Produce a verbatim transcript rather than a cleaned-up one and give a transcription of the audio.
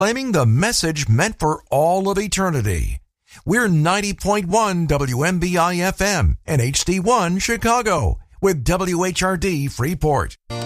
claiming the message meant for all of eternity. We're ninety point one W M B I F M and H D one Chicago with W H R D Freeport.